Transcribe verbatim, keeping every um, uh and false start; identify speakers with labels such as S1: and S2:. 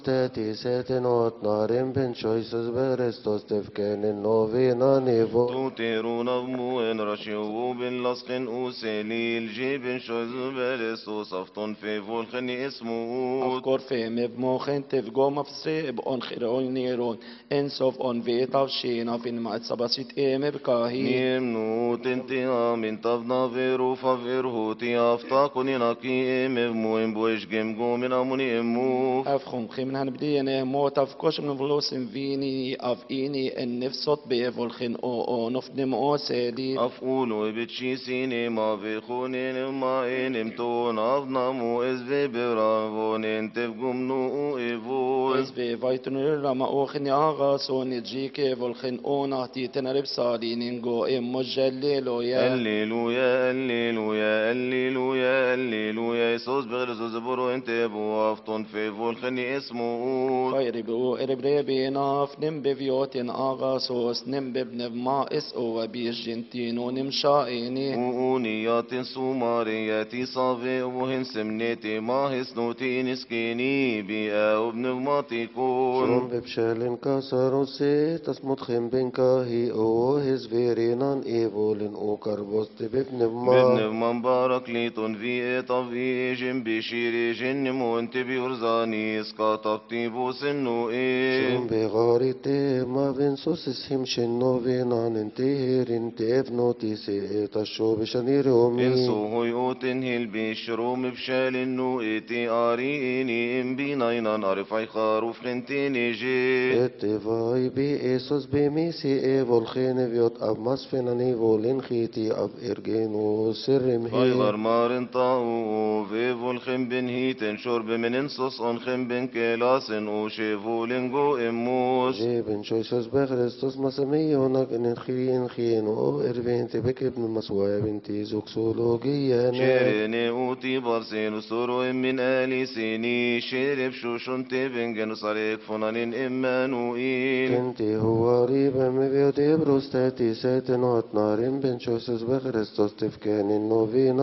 S1: Stati setenot narim ben choices berestos tefken novena nevo.
S2: توتيرون أغموين رشيو بن لصقن أوسيليل جيبن شوز برستو صفتون في فولخن اسموت
S3: Afkor feme bmochen tevgom afsre on chiron niron ensof on vetav shena fin ma'at sabasit eme bkahi
S2: نيم نوت انتها من تفنا فيرو فافيرهو تيافتا كوني ناكي ام موين بويش جيم جو من اموني امو
S3: afchom chimnan bdiene mot afkosh من vlosim vini av ini en nefsot bevolchen o o nofnim o sedi
S2: افقولو بتشي سيني ما في خونين ما انم تون افنا مو از في برافون انت فقم نو ايفول
S3: es ve vaitun rama ochin yaga so nijike volchen o nahti tenarib salinin go em mojallelo ya
S2: هللويا هللويا هللويا هللويا يسوس بغرزو زبرو انت بو افتون في فولخني اسمو
S3: خير بو اربري بيناف نم بفيوتين آغا سوس نم ببنب ما اس او بيش جنتينو نمشائيني
S2: وونيات سوماريات صافي وهن سمنتي ما هسنوتي نسكيني بيا وابن
S1: Shrom
S2: ماتيكون
S1: bepshelen kasarose tas mutchem ben kahi o his verinan evolin o karbos te bepnevma.
S2: بابن مبارك ليتون في طفي جن بشيري جن مونت بيرزاني سقاطب تيبوس انو
S1: Shrom
S2: ايه
S1: begari te ma vensos him shenno venan enteherin tevnoti se tasho beshanir omi.
S2: انسو هوي اوتن هيل بيشروم بشال انو ايتي اريني ام بيناينا نعرف خاروف خنتيني جي
S1: Ettevai bi esos be misi evol khene viot av masfenani volin khiti av ergeno sirrim
S2: غير
S1: he.
S2: مارن طاو فيفو الخم بن هيتن شرب من انصص ان خم بن كلاسن او شيفو لنجو اموس
S1: جيبن شويسوس بخرستوس مسميونك ان خين خين او ارفين تبك ابن مسوايا بنتي زوكسولوجيا
S2: شيريني اوتي بارسين سورو من الي سيني شيرب شوشون تبنجن صريق فنان امانوئيل
S1: كنتي هو ريبا مبيوتي بروستاتي ساتنوت نارين بن شويسوس بخرستوس تفكان النوفينا